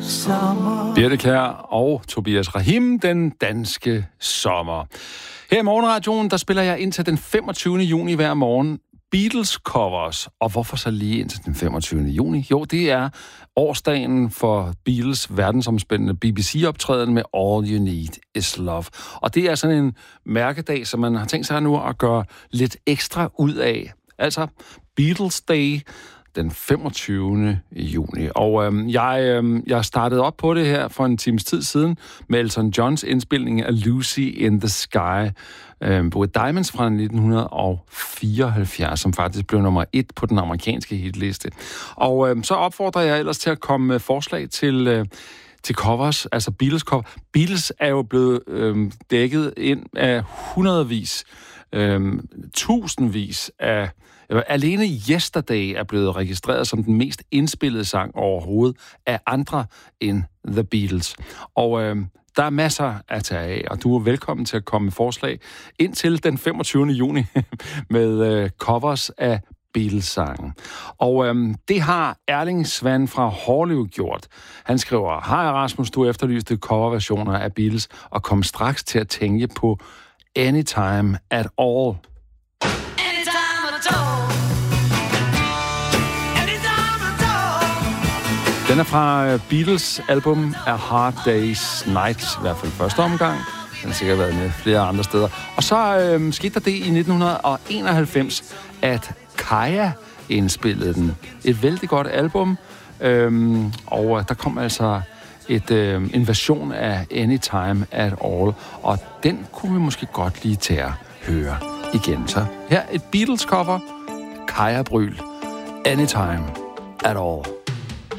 Birthe Kjær og Tobias Rahim, Den danske sommer. Her i Morgenradioen, der spiller jeg indtil den 25. juni hver morgen Beatles covers. Og hvorfor så lige indtil den 25. juni? Jo, det er årsdagen for Beatles verdensomspændende BBC-optræden med All You Need Is Love. Og det er sådan en mærkedag, som man har tænkt sig nu at gøre lidt ekstra ud af. Altså Beatles Day den 25. juni. Og jeg startede op på det her for en times tid siden med Elton Johns indspilning af Lucy in the Sky with Diamonds fra 1974, som faktisk blev nummer 1 på den amerikanske hitliste. Og så opfordrer jeg ellers til at komme med forslag til covers, altså Beatles cover. Beatles er jo blevet dækket ind af hundredvis, tusindvis af... Alene Yesterday er blevet registreret som den mest indspillede sang overhovedet af andre end The Beatles. Og der er masser at tage af, og du er velkommen til at komme med forslag indtil den 25. juni med covers af Beatles-sangen. Og det har Erling Svan fra Hårlev gjort. Han skriver, hej Rasmus, du efterlyste coverversioner af Beatles, og kom straks til at tænke på Anytime at All. Den er fra Beatles album A Hard Day's Night, i hvert fald første omgang. Den har sikkert været med flere andre steder. Og så skete der det i 1991, at Kaya indspillede den. Et vældig godt album, og der kom altså en version af Anytime at All, og den kunne vi måske godt lige tage at høre igen. Så her et Beatles cover, Kaya Brüel, Anytime at All.